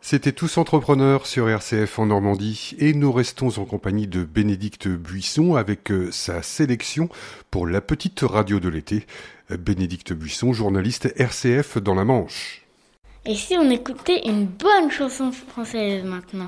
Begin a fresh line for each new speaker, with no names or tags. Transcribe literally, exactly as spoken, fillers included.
C'était Tous Entrepreneurs sur R C F en Normandie et nous restons en compagnie de Bénédicte Buisson avec sa sélection pour la petite radio de l'été. Bénédicte Buisson, journaliste R C F dans la Manche.
Et si on écoutait une bonne chanson française maintenant ?